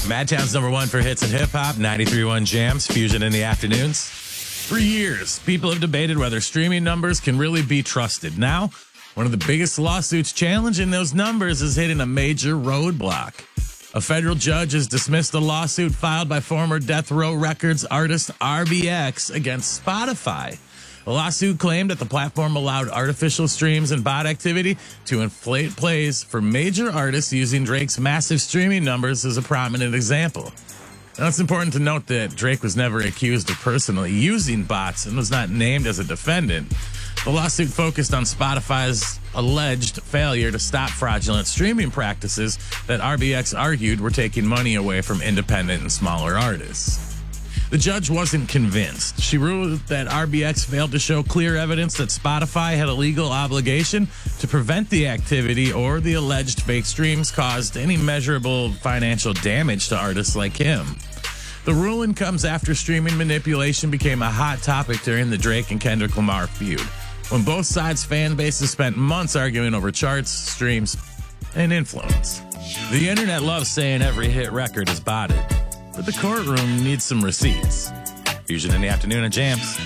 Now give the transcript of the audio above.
Madtown's number one for hits and hip hop, 93.1 Jams, Fusion in the afternoons. For years, people have debated whether streaming numbers can really be trusted. Now, one of the biggest lawsuits challenging those numbers is hitting a major roadblock. A federal judge has dismissed a lawsuit filed by former Death Row Records artist RBX against Spotify. The lawsuit claimed that the platform allowed artificial streams and bot activity to inflate plays for major artists, using Drake's massive streaming numbers as a prominent example. Now, it's important to note that Drake was never accused of personally using bots and was not named as a defendant. The lawsuit focused on Spotify's alleged failure to stop fraudulent streaming practices that RBX argued were taking money away from independent and smaller artists. The judge wasn't convinced. She ruled that RBX failed to show clear evidence that Spotify had a legal obligation to prevent the activity, or the alleged fake streams caused any measurable financial damage to artists like him. The ruling comes after streaming manipulation became a hot topic during the Drake and Kendrick Lamar feud, when both sides' fan bases spent months arguing over charts, streams, and influence. The internet loves saying every hit record is botted, but the courtroom needs some receipts. Fusion in the afternoon at Jams.